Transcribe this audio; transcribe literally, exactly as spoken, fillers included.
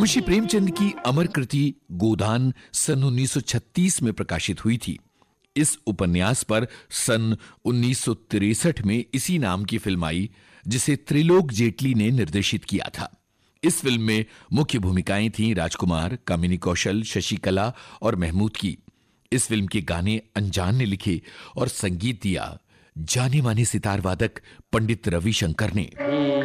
मुंशी प्रेमचंद की अमर कृति गोदान सन उन्नीस सौ छत्तीस में प्रकाशित हुई थी। इस उपन्यास पर सन उन्नीस सौ तिरसठ में इसी नाम की फिल्म आई, जिसे त्रिलोक जेटली ने निर्देशित किया था। इस फिल्म में मुख्य भूमिकाएं थीं राजकुमार, कामिनी कौशल, शशिकला और महमूद की। इस फिल्म के गाने अनजान ने लिखे और संगीत दिया जाने माने सितार वादक पंडित रविशंकर ने।